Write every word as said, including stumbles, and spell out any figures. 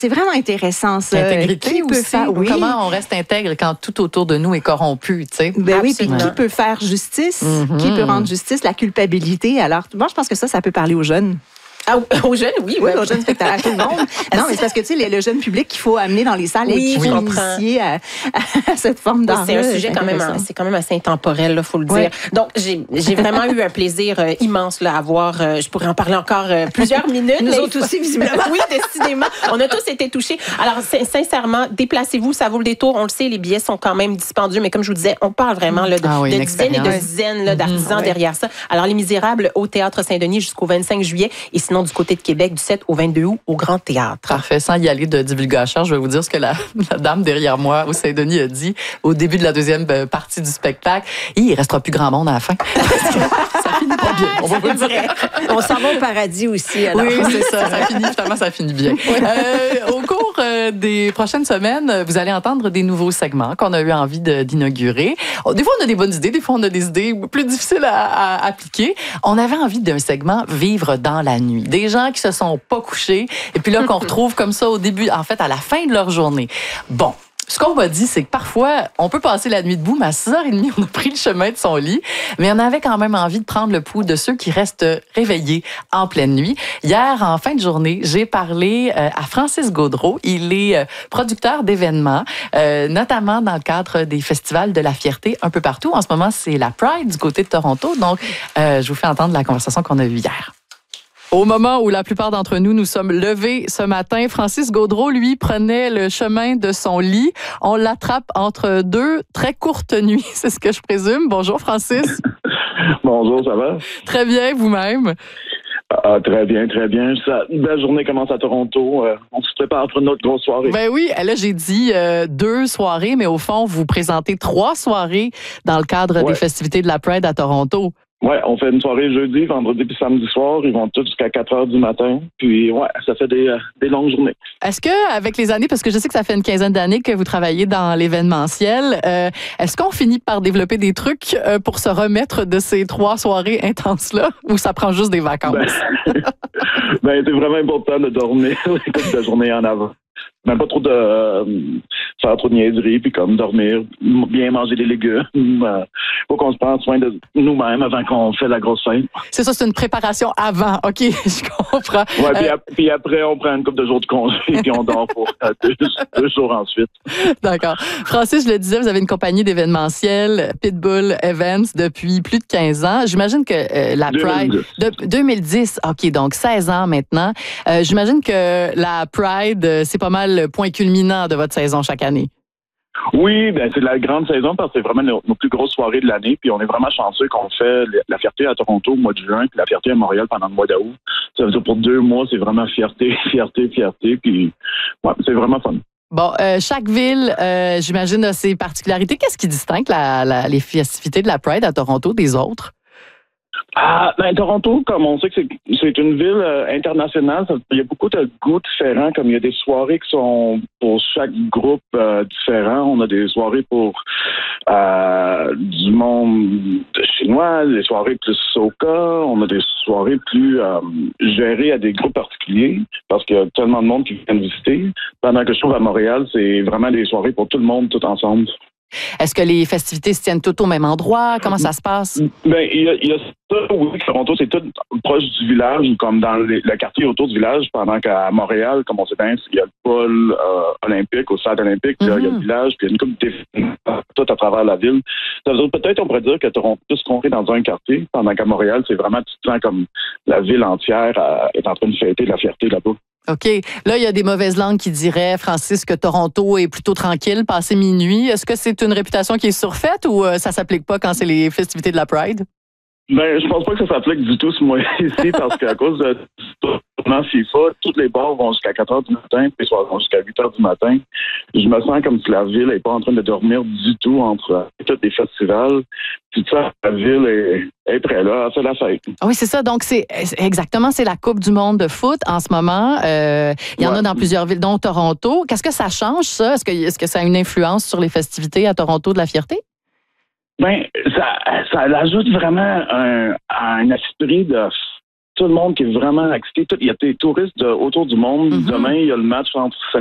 C'est vraiment intéressant, ça. L'intégrité qui aussi. Peut faire, oui. Comment on reste intègre quand tout autour de nous est corrompu, tu sais. Ben oui, puis qui peut faire justice? Mm-hmm. Qui peut rendre justice? La culpabilité. Alors, moi, je pense que ça, ça peut parler aux jeunes. Ah, aux jeunes, oui. Oui, aux jeunes spectateurs, à tout le monde. Non, mais c'est parce que, tu sais, le jeune public qu'il faut amener dans les salles oui, et qu'il faut initier à, à cette forme d'art. C'est un sujet quand même, c'est quand même assez intemporel, il faut le dire. Ouais. Donc, j'ai, j'ai vraiment eu un plaisir euh, immense là, à voir. Euh, je pourrais en parler encore euh, plusieurs minutes. Nous autres aussi, visiblement. Oui, décidément. On a tous été touchés. Alors, sincèrement, déplacez-vous, ça vaut le détour. On le sait, les billets sont quand même dispendieux, mais comme je vous disais, on parle vraiment là, de, ah oui, de dizaines et de dizaines là, d'artisans mmh, derrière ouais. ça. Alors, Les Misérables au Théâtre Saint-Denis jusqu'au vingt-cinq juillet et sinon du côté de Québec du sept au vingt-deux août au Grand Théâtre. Parfait. Sans y aller de divulgation, je vais vous dire ce que la, la dame derrière moi au Saint-Denis a dit au début de la deuxième partie du spectacle. Et il restera plus grand monde à la fin. Ça finit pas bien. On va vous le dire. On s'en va au paradis aussi. Alors. Oui, c'est ça. Ça finit, finalement, ça finit bien. Euh, au cours euh, des prochaines semaines, vous allez entendre des nouveaux segments qu'on a eu envie de, d'inaugurer. Des fois, on a des bonnes idées. Des fois, on a des idées plus difficiles à, à appliquer. On avait envie d'un segment Vivre dans la nuit. Des gens qui se sont pas couchés et puis là, qu'on retrouve comme ça au début, en fait, à la fin de leur journée. Bon. Ce qu'on m'a dit, c'est que parfois, on peut passer la nuit debout, mais à six heures trente, on a pris le chemin de son lit. Mais on avait quand même envie de prendre le pouls de ceux qui restent réveillés en pleine nuit. Hier, en fin de journée, j'ai parlé à Francis Gaudreault. Il est producteur d'événements, notamment dans le cadre des festivals de la fierté un peu partout. En ce moment, c'est la Pride du côté de Toronto. Donc, je vous fais entendre la conversation qu'on a eue hier. Au moment où la plupart d'entre nous nous sommes levés ce matin, Francis Gaudreault, lui, prenait le chemin de son lit. On l'attrape entre deux très courtes nuits, c'est ce que je présume. Bonjour, Francis. Bonjour, ça va? Très bien, vous-même? Ah, très bien, très bien. Ça, la journée commence à Toronto. Euh, on se prépare pour notre grosse soirée. Ben oui, là, j'ai dit euh, deux soirées, mais au fond, vous présentez trois soirées dans le cadre ouais. des festivités de la Pride à Toronto. Ouais, on fait une soirée jeudi, vendredi puis samedi soir. Ils vont tous jusqu'à quatre heures du matin. Puis ouais, ça fait des, euh, des longues journées. Est-ce que, avec les années, parce que je sais que ça fait une quinzaine d'années que vous travaillez dans l'événementiel, euh, est-ce qu'on finit par développer des trucs euh, pour se remettre de ces trois soirées intenses-là, ou ça prend juste des vacances? Ben, ben c'est vraiment important de dormir toute la journée en avant. Même pas trop de euh, faire trop de niaiseries, puis comme dormir, bien manger des légumes. Euh, faut qu'on se prenne soin de nous-mêmes avant qu'on fait la grosse fête. C'est ça, c'est une préparation avant. OK, je comprends. Ouais, puis, euh... ap- puis après, on prend une couple de jours de congé, puis on dort pour euh, deux, deux jours ensuite. D'accord. Francis, je le disais, vous avez une compagnie d'événementiel, Pitbull Events, depuis plus de quinze ans. J'imagine que euh, la Pride... De, deux mille dix, OK, donc seize ans maintenant. Euh, j'imagine que la Pride, c'est pas mal le point culminant de votre saison chaque année. Oui, ben c'est la grande saison parce que c'est vraiment nos, nos plus grosses soirées de l'année. Puis on est vraiment chanceux qu'on fait la fierté à Toronto au mois de juin, puis la fierté à Montréal pendant le mois d'août. Ça veut dire pour deux mois, c'est vraiment fierté, fierté, fierté. Puis ouais, c'est vraiment fun. Bon, euh, chaque ville, euh, j'imagine, a ses particularités. Qu'est-ce qui distingue la, la, les festivités de la Pride à Toronto des autres? Ah, ben, Toronto, comme on sait que c'est, c'est une ville euh, internationale, ça, il y a beaucoup de goûts différents, comme il y a des soirées qui sont pour chaque groupe euh, différent. On a des soirées pour euh, du monde chinois, des soirées plus soca, on a des soirées plus euh, gérées à des groupes particuliers, parce qu'il y a tellement de monde qui viennent visiter. Pendant que je trouve à Montréal, c'est vraiment des soirées pour tout le monde, tout ensemble. Est-ce que les festivités se tiennent toutes au même endroit? Comment ça se passe? Ben, il y a, il y a ça, oui, Toronto, c'est tout proche du village, comme dans les, le quartier autour du village, pendant qu'à Montréal, comme on sait bien, il y a le pôle euh, olympique, au stade olympique, mm-hmm. là, il y a le village, puis il y a une couple d'événements tout à travers la ville. Ça veut dire, peut-être, on pourrait dire que Toronto se compter dans un quartier, pendant qu'à Montréal, c'est vraiment, tu te sens comme la ville entière euh, est en train de fêter la fierté là-bas. OK. Là, il y a des mauvaises langues qui diraient, Francis, que Toronto est plutôt tranquille, passé minuit. Est-ce que c'est une réputation qui est surfaite ou euh, ça s'applique pas quand c'est les festivités de la Pride? Ben, je pense pas que ça s'applique du tout ce mois-ci parce qu'à cause de tournant FIFA, tous les bars vont jusqu'à quatre heures du matin, puis les soirs vont jusqu'à huit heures du matin. Je me sens comme si la ville n'est pas en train de dormir du tout entre tous les festivals. Puis ça, la ville est, est prête là, elle fait la fête. Oui, c'est ça. Donc, c'est exactement, c'est la Coupe du monde de foot en ce moment. Euh, il y en ouais. a dans plusieurs villes, dont Toronto. Qu'est-ce que ça change, ça? Est-ce que, est-ce que ça a une influence sur les festivités à Toronto de la fierté? Ben, ça, ça ajoute vraiment un, un esprit de tout le monde qui est vraiment excité. Il y a des touristes de, autour du monde. Mm-hmm. Demain, il y a le match entre